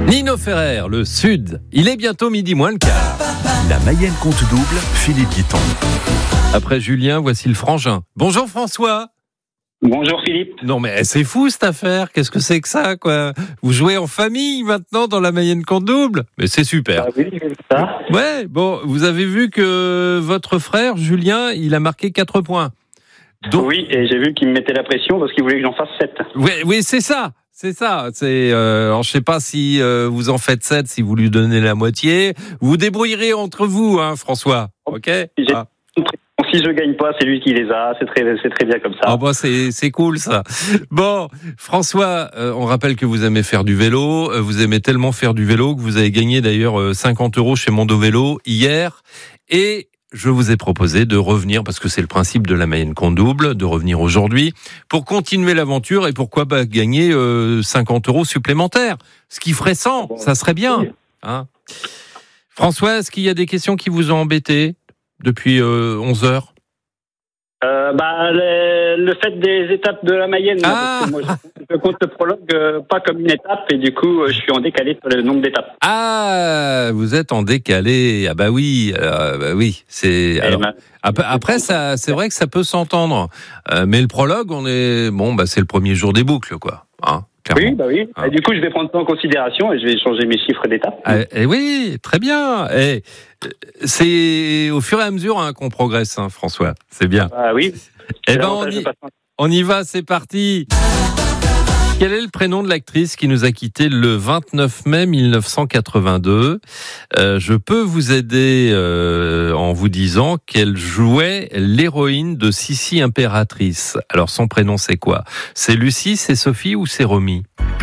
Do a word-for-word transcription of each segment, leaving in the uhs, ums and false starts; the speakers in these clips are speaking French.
Nino Ferrer, le Sud. Il est bientôt midi moins le quart. La Mayenne compte double, Philippe Guiton. Après Julien, voici le frangin. Bonjour François. Bonjour Philippe. Non mais c'est fou cette affaire. Qu'est-ce que c'est que ça, quoi? Vous jouez en famille maintenant dans la Mayenne compte double? Mais c'est super. Ah oui, c'est ça. Ouais, bon, vous avez vu que votre frère Julien, il a marqué quatre points. Donc... Oui, et j'ai vu qu'il me mettait la pression parce qu'il voulait que j'en fasse sept. Oui, oui, c'est ça. C'est ça. C'est, euh, alors, je sais pas si euh, vous en faites sept, si vous lui donnez la moitié. Vous débrouillerez entre vous, hein, François. Ok. Ah. Si je gagne pas, c'est lui qui les a. C'est très, c'est très bien comme ça. Ah bah c'est, c'est cool ça. Bon, François, euh, on rappelle que vous aimez faire du vélo. Euh, vous aimez tellement faire du vélo que vous avez gagné d'ailleurs euh, cinquante euros chez Mondo Vélo hier. Et je vous ai proposé de revenir, parce que c'est le principe de la Mayenne compte double, de revenir aujourd'hui pour continuer l'aventure et pourquoi pas gagner euh, cinquante euros supplémentaires. Ce qui ferait cent, ça serait bien. Hein. François, est-ce qu'il y a des questions qui vous ont embêté depuis euh, onze heures? Euh, bah, le, le fait des étapes de la Mayenne, ah parce que moi, je, je compte le prologue euh, pas comme une étape et du coup euh, je suis en décalé sur le nombre d'étapes. Ah, vous êtes en décalé. Ah bah oui, euh, bah oui. C'est alors, bah, après, après ça, c'est vrai que ça peut s'entendre, euh, mais le prologue, on est bon, bah c'est le premier jour des boucles, quoi. Hein, oui, bah oui. Ah. Et du coup, je vais prendre ça en considération et je vais changer mes chiffres d'étape. Ah, et oui, très bien. Et c'est au fur et à mesure hein, qu'on progresse, hein, François. C'est bien. Ah oui. Eh ben, on y, on y va, c'est parti. Quel est le prénom de l'actrice qui nous a quittés le vingt-neuf mai mille neuf cent quatre-vingt-deux? euh, Je peux vous aider euh, en vous disant qu'elle jouait l'héroïne de Sissi Impératrice. Alors son prénom c'est quoi? C'est Lucie, c'est Sophie ou c'est Romy?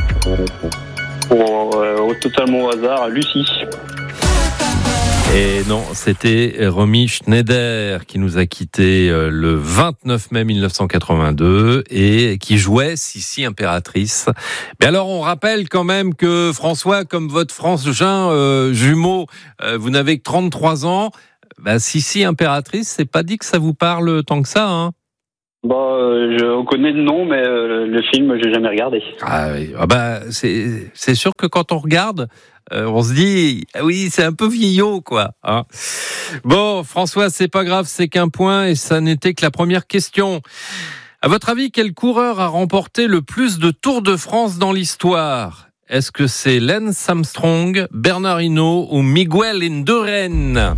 Oh, euh, totalement au hasard, Lucie. Et non, c'était Romy Schneider qui nous a quittés le vingt-neuf mai mille neuf cent quatre-vingt-deux et qui jouait Sissi Impératrice. Mais alors, on rappelle quand même que François, comme votre frangin euh, jumeau, euh, vous n'avez que trente-trois ans. Bah, Sissi Impératrice, c'est pas dit que ça vous parle tant que ça, hein? Bah, euh, je connais le nom, mais euh, le film, j'ai jamais regardé. Ah oui, ah bah, c'est, c'est sûr que quand on regarde, Euh, on se dit, oui, c'est un peu vieillot, quoi. Hein. Bon, François, c'est pas grave, c'est qu'un point et ça n'était que la première question. À votre avis, quel coureur a remporté le plus de Tours de France dans l'histoire? Est-ce que c'est Lance Armstrong, Bernard Hinault ou Miguel Indurain?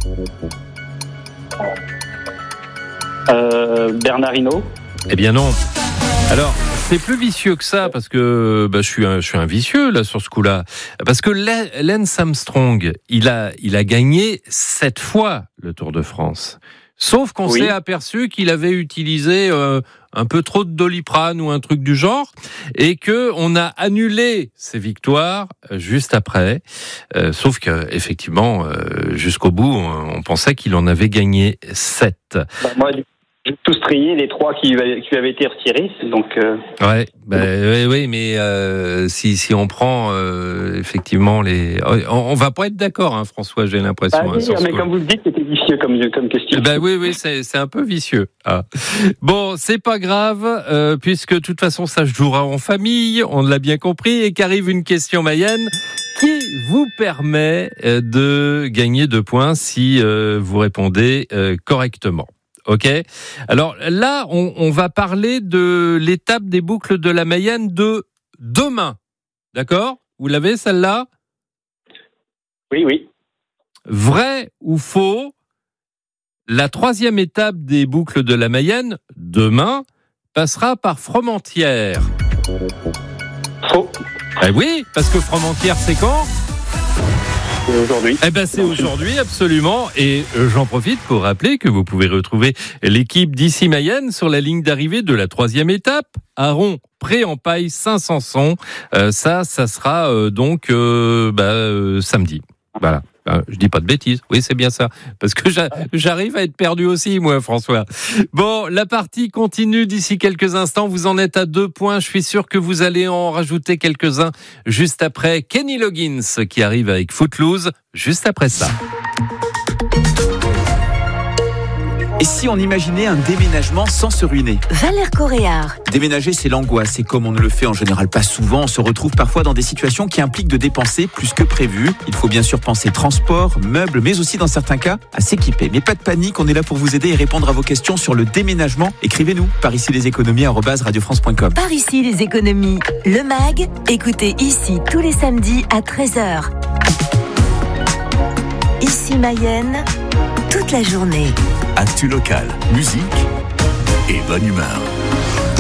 euh, Bernard Hinault. Eh bien non. Alors, c'est plus vicieux que ça parce que bah, je suis un, je suis un vicieux là sur ce coup-là. Parce que Lance Armstrong, il a, il a gagné sept fois le Tour de France. Sauf qu'on oui. s'est aperçu qu'il avait utilisé euh, un peu trop de Doliprane ou un truc du genre, et que on a annulé ses victoires euh, juste après. Euh, sauf que effectivement, euh, jusqu'au bout, on, on pensait qu'il en avait gagné sept. Bah, moi, j'ai tous trié les trois qui, qui avaient été retirés, donc. Euh... Ouais, bah, oui, oui, mais euh, si si on prend euh, effectivement les, on, on va pas être d'accord, hein, François, j'ai l'impression. Ah, oui, hein, mais comme vous le dites, c'était vicieux comme comme question. Bah oui, oui, c'est c'est un peu vicieux. Ah. Bon, c'est pas grave, euh, puisque de toute façon ça se jouera en famille, on l'a bien compris, et qu'arrive une question Mayenne qui vous permet de gagner deux points si euh, vous répondez euh, correctement. Ok. Alors là, on, on va parler de l'étape des boucles de la Mayenne de demain. D'accord? Vous l'avez celle-là? Oui, oui. Vrai ou faux? La troisième étape des boucles de la Mayenne demain passera par Fromentieres. Faux. Eh oui, parce que Fromentieres, c'est quand? C'est aujourd'hui. Eh ben c'est aujourd'hui, absolument. Et j'en profite pour rappeler que vous pouvez retrouver l'équipe d'ici Mayenne sur la ligne d'arrivée de la troisième étape, Aron, Pré-en-Paille, Saint-Sanson. Euh, ça, ça sera euh, donc euh, bah, euh, samedi. Voilà. Je dis pas de bêtises. Oui, c'est bien ça. Parce que j'arrive à être perdu aussi, moi, François. Bon, la partie continue d'ici quelques instants. Vous en êtes à deux points. Je suis sûr que vous allez en rajouter quelques-uns juste après Kenny Loggins qui arrive avec Footloose, juste après ça. Et si on imaginait un déménagement sans se ruiner ? Valère Coréard. Déménager, c'est l'angoisse. Et comme on ne le fait en général pas souvent, on se retrouve parfois dans des situations qui impliquent de dépenser plus que prévu. Il faut bien sûr penser transport, meubles, mais aussi dans certains cas, à s'équiper. Mais pas de panique, on est là pour vous aider et répondre à vos questions sur le déménagement. Écrivez-nous par ici les économies arobase radio france point com. Par ici les économies. Le MAG, écoutez ici tous les samedis à treize heures. Ici Mayenne, toute la journée. Actu local, musique et bonne humeur.